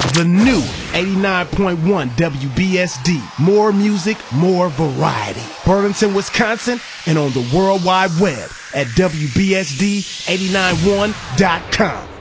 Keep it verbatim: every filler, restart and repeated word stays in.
The new eighty-nine point one W B S D. More music, more variety. Burlington, Wisconsin, and on the World Wide Web at W B S D eight nine one dot com.